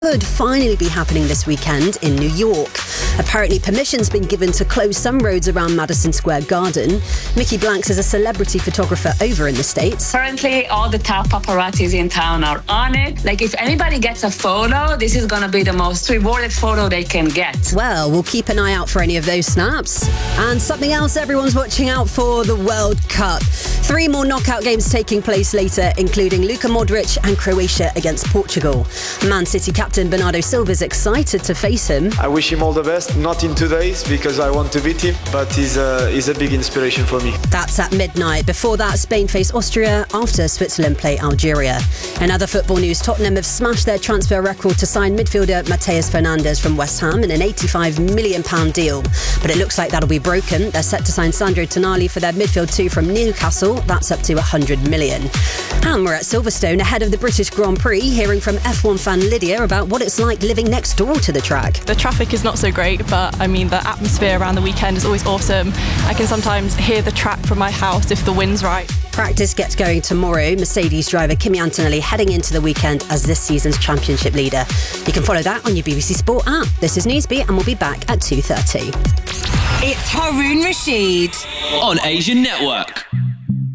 Could finally be happening this weekend in New York. Apparently permission's been given to close some roads around Madison Square Garden. Mickey Blanks is a celebrity photographer over in the States. Currently, all the top paparazzis in town are on it. Like, if anybody gets a photo, this is going to be the most rewarded photo they can get. Well, we'll keep an eye out for any of those snaps. And something else everyone's watching out for, the World Cup. 3 more knockout games taking place later, including Luka Modric and Croatia against Portugal. Man City captain Bernardo Silva is excited to face him. I wish him all the best, not in 2 days because I want to beat him, but he's a big inspiration for me. That's at midnight. Before that, Spain face Austria after Switzerland play Algeria. In other football news, Tottenham have smashed their transfer record to sign midfielder Matheus Fernandes from West Ham in an £85 million deal. But it looks like that'll be broken. They're set to sign Sandro Tonali for their midfield 2 from Newcastle. That's up to £100 million. And we're at Silverstone ahead of the British Grand Prix, hearing from F1 fan Lydia about what it's like living next door to the track. The traffic is not so great, but I mean, the atmosphere around the weekend is always awesome. I can sometimes hear the track from my house if the wind's right. Practice gets going tomorrow. Mercedes driver Kimi Antonelli heading into the weekend as this season's championship leader. You can follow that on your BBC Sport app. This is Newsbeat and we'll be back at 2:30. It's Haroon Rashid on Asian Network.